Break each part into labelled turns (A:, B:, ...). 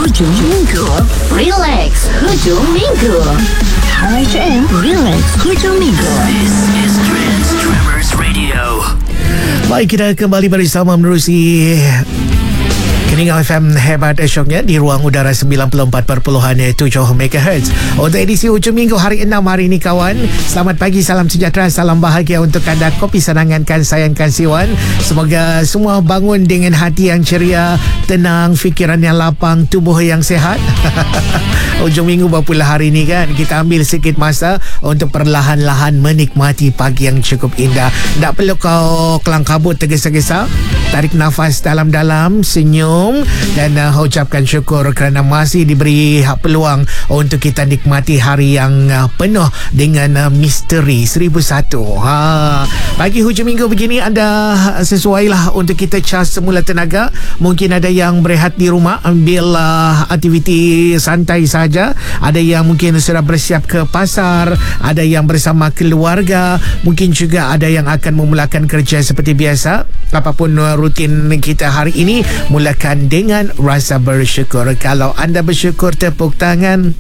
A: Hujung Minggu. Relax Hujung Minggu. HFM Relax Hujung Minggu.
B: This is Tremors Radio.
C: Baik, kita kembali bersama menerusi Keningan FM Hebat Syoknya di ruang udara 94.7 MHz. Untuk edisi hujung minggu hari 6 hari ini kawan. Selamat pagi, salam sejahtera, salam bahagia untuk anda. Kopi senangankan, sayangkan siwan. Semoga semua bangun dengan hati yang ceria, tenang, fikiran yang lapang, tubuh yang sihat. Hujung minggu berpula hari ini kan. Kita ambil sedikit masa untuk perlahan-lahan menikmati pagi yang cukup indah. Tak perlu kau kelang kabut tergesa-gesa. Tarik nafas dalam-dalam, senyum dan ucapkan syukur kerana masih diberi peluang untuk kita nikmati hari yang penuh dengan misteri 1001. Pagi hujung minggu begini anda sesuailah untuk kita cas semula tenaga. Mungkin ada yang berehat di rumah ambil aktiviti santai saja, ada yang mungkin sudah bersiap ke pasar, ada yang bersama keluarga, mungkin juga ada yang akan memulakan kerja seperti biasa. Apapun rutin kita hari ini, mulakan dengan rasa bersyukur. Kalau anda bersyukur, tepuk tangan.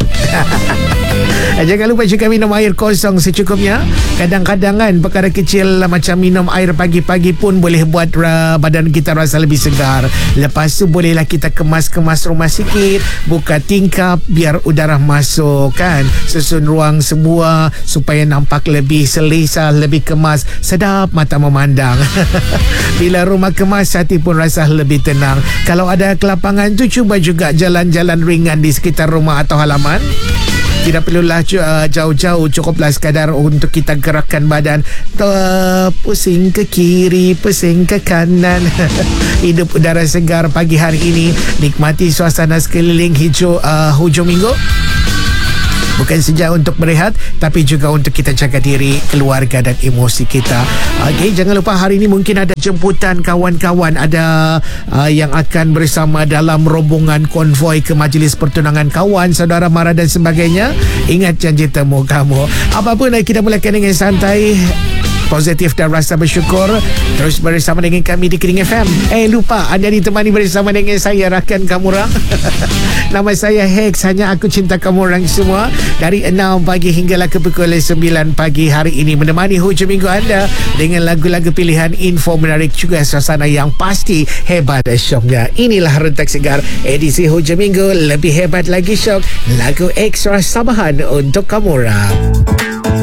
C: Jangan lupa juga minum air kosong secukupnya. Kadang-kadang kan perkara kecil macam minum air pagi-pagi pun boleh buat badan kita rasa lebih segar. Lepas tu bolehlah kita kemas-kemas rumah sikit, buka tingkap biar udara masuk kan, susun ruang semua supaya nampak lebih selesa, lebih kemas, sedap mata memandang. Bila rumah kemas, hati pun rasa lebih tenang. Kalau ada kelapangan tu, cuba juga jalan-jalan ringan di sekitar rumah atau halaman. Tidak perlulah jauh-jauh, cukuplah sekadar untuk kita gerakkan badan. Pusing ke kiri, pusing ke kanan. Hidup udara segar pagi hari ini. Nikmati suasana sekeliling hijau hujung minggu. Bukan saja untuk berehat, tapi juga untuk kita jaga diri, keluarga dan emosi kita. Okey, jangan lupa hari ini mungkin ada jemputan kawan-kawan, ada yang akan bersama dalam rombongan konvoi ke majlis pertunangan kawan, saudara mara dan sebagainya. Ingat janji temu kamu. Apapun, kita mulakan dengan santai, positif dan rasa bersyukur. Terus bersama dengan kami di Kening FM. Lupa anda ditemani bersama dengan saya, rakan kamu orang. Nama saya Hex. Hanya aku cinta kamu orang semua. Dari 6 pagi hinggalah ke pukul 9 pagi hari ini, menemani hujung minggu anda dengan lagu-lagu pilihan, info menarik, juga suasana yang pasti hebat syoknya. Inilah Rentak Segar edisi hujung minggu. Lebih hebat lagi syok, lagu ekstra sabahan untuk kamu orang.